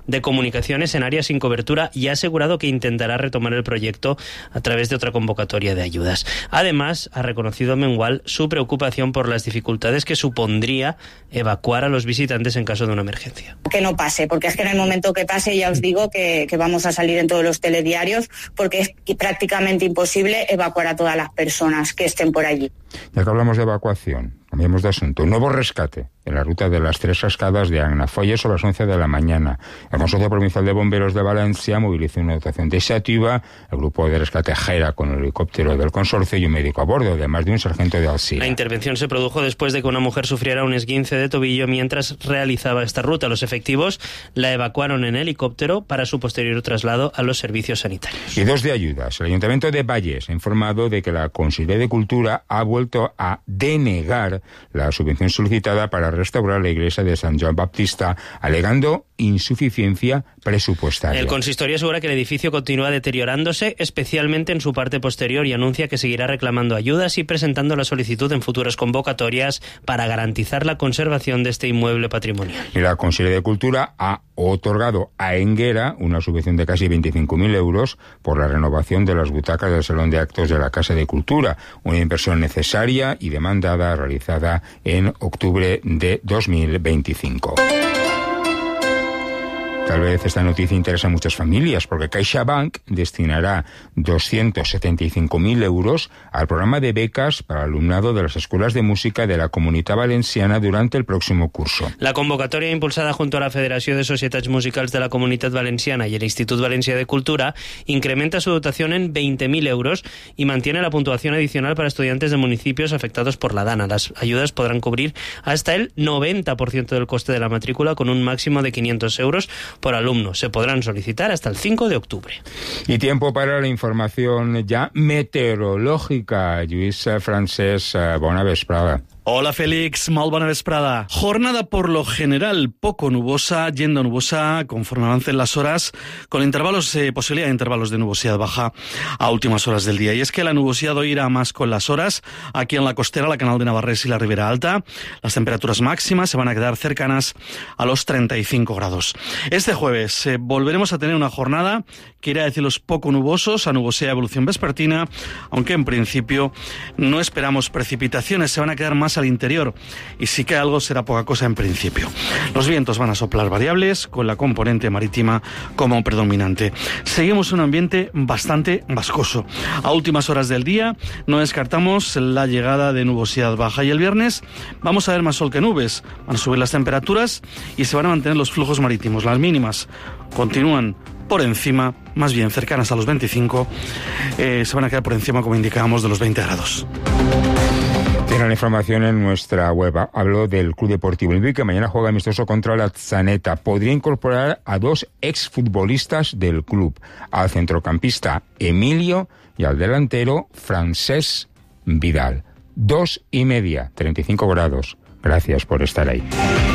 de comunicaciones en áreas sin cobertura y ha asegurado que intentará retomar el proyecto a través de otra convocatoria de ayudas. Además, ha reconocido Mengual su preocupación por las dificultades que supondría evacuar a los visitantes en caso de una emergencia. Que no pase, porque es que en el momento que pase ya os digo que vamos a salir en todos los telediarios, porque es prácticamente imposible evacuar a todas las personas que estén por allí. Ya que hablamos de evacuación, cambiamos de asunto. Un nuevo rescate en la ruta de las Tres Cascadas de Agnafolla sobre las 11 de la mañana. El Consorcio Provincial de Bomberos de Valencia movilizó una dotación de iniciativa, el grupo de rescate Jera con el helicóptero del consorcio y un médico a bordo, además de un sargento de auxilio. La intervención se produjo después de que una mujer sufriera un esguince de tobillo mientras realizaba esta ruta. Los efectivos la evacuaron en helicóptero para su posterior traslado a los servicios sanitarios. Y dos de ayudas. El Ayuntamiento de Valles ha informado de que la Consellería de Cultura ha vuelto a denegar la subvención solicitada para restaurar la iglesia de San Joan Baptista, alegando insuficiencia presupuestaria. El consistorio asegura que el edificio continúa deteriorándose, especialmente en su parte posterior, y anuncia que seguirá reclamando ayudas y presentando la solicitud en futuras convocatorias para garantizar la conservación de este inmueble patrimonial. Y la Consellería de Cultura ha otorgado a Enguera una subvención de casi 25.000 euros por la renovación de las butacas del Salón de Actos de la Casa de Cultura, una inversión necesaria y demandada realizada en octubre de 2025. Tal vez esta noticia interesa a muchas familias, porque CaixaBank destinará 275.000 euros al programa de becas para alumnado de las escuelas de música de la Comunitat Valenciana durante el próximo curso. La convocatoria, impulsada junto a la Federació de Societats Musicals de la Comunitat Valenciana y el Institut Valencià de Cultura, incrementa su dotación en 20.000 euros y mantiene la puntuación adicional para estudiantes de municipios afectados por la DANA. Las ayudas podrán cubrir hasta el 90% del coste de la matrícula, con un máximo de 500 euros por alumno. Se podrán solicitar hasta el 5 de octubre. Y tiempo para la información ya meteorológica. Lluís Francés, bona vesprada. Hola Félix, molt bona vesprada. Jornada por lo general poco nubosa, yendo nubosa conforme avancen las horas, con intervalos, posibilidad de intervalos de nubosidad baja a últimas horas del día. Y es que la nubosidad hoy irá más con las horas. Aquí en la costera, la Canal de Navarrés y la Ribera Alta, las temperaturas máximas se van a quedar cercanas a los 35 grados. Este jueves volveremos a tener una jornada que irá de cielos poco nubosos a nubosidad de evolución vespertina, aunque en principio no esperamos precipitaciones, se van a quedar más al interior y si cae algo será poca cosa en principio. Los vientos van a soplar variables con la componente marítima como predominante. Seguimos un ambiente bastante vascoso. A últimas horas del día no descartamos la llegada de nubosidad baja y el viernes vamos a ver más sol que nubes. Van a subir las temperaturas y se van a mantener los flujos marítimos. Las mínimas continúan por encima, más bien cercanas a los 25, se van a quedar por encima, como indicábamos, de los 20 grados. Tienen la información en nuestra web. Hablo del Club Deportivo Olímpico, que mañana juega amistoso contra la Atzaneta. Podría incorporar a dos exfutbolistas del club, al centrocampista Emilio y al delantero Francesc Vidal. 2:30, 35 grados. Gracias por estar ahí.